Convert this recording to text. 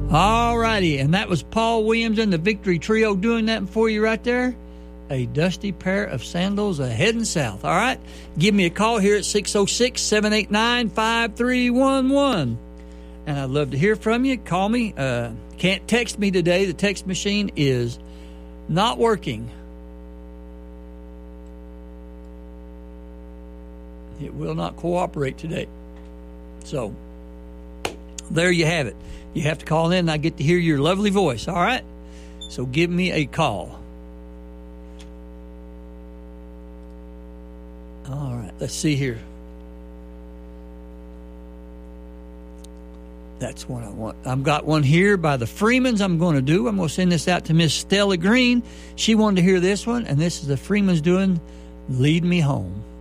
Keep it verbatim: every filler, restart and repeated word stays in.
All righty, and that was Paul Williams and the Victory Trio doing that for you right there. A dusty pair of sandals a heading south. All right, give me a call here at six oh six, seven eight nine, five three one one. And I'd love to hear from you. Call me. Uh, can't text me today. The text machine is not working. It will not cooperate today. So, there you have it. You have to call in and I get to hear your lovely voice, all right? So give me a call. All right, let's see here. That's what I want. I've got one here by the Freemans I'm going to do. I'm going to send this out to Miss Stella Green. She wanted to hear this one, and this is the Freemans doing Lead Me Home.